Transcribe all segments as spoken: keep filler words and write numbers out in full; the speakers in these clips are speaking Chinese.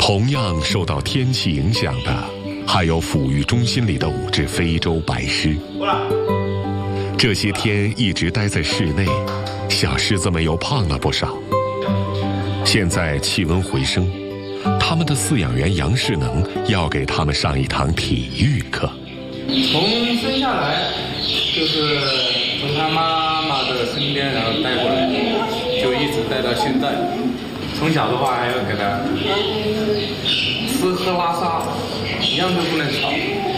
同样受到天气影响的，还有抚育中心里的五只非洲白狮。这些天一直待在室内，小狮子们又胖了不少。现在气温回升，他们的饲养员杨世能要给他们上一堂体育课。 从生下来就是从他妈妈的身边，然后带过来，就一直带到现在。从小的话还要给他吃喝拉撒，一样都不能少。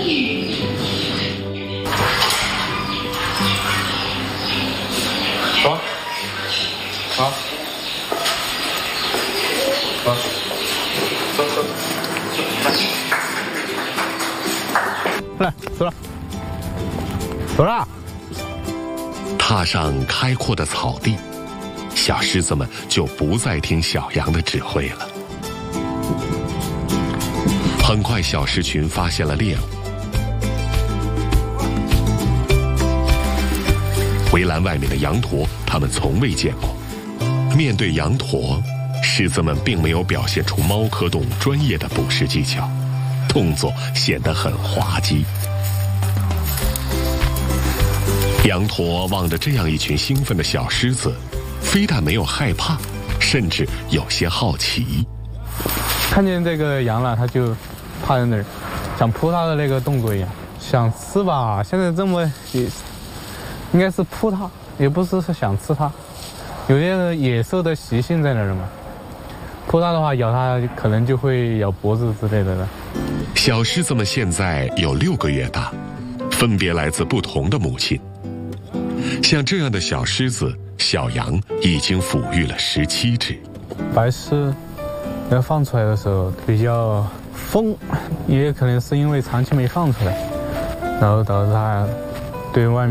走，好，好，走走走， 来，走了，走了。 踏上开阔的草地，小狮子们就不再听小羊的指挥了。很快，小狮群发现了猎物。围栏外面的羊驼，他们从未见过。面对羊驼，狮子们并没有表现出猫科动物专业的捕食技巧，动作显得很滑稽。羊驼望着这样一群兴奋的小狮子，非但没有害怕，甚至有些好奇。 看见这个羊了，它就趴在那儿，想扑它的那个动作一样，想吃吧。现在这么也应该是扑它，也不是是想吃它，有些野兽的习性在那儿嘛。扑它的话，咬它可能就会咬脖子之类的了。 小狮子们现在有六个月大，分别来自不同的母亲。像这样的小狮子、小羊已经抚育了十七只。 白狮要放出来的时候比较疯，也可能是因为长期没放出来，然后导致它对外面